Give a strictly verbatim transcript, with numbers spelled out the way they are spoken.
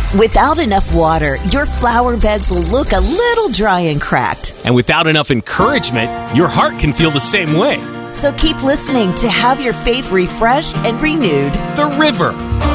Without enough water, your flower beds will look a little dry and cracked. And without enough encouragement, your heart can feel the same way. So keep listening to have your faith refreshed and renewed. The River,